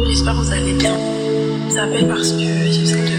j'espère que vous allez bien. Je vous appelle parce que j'essaie de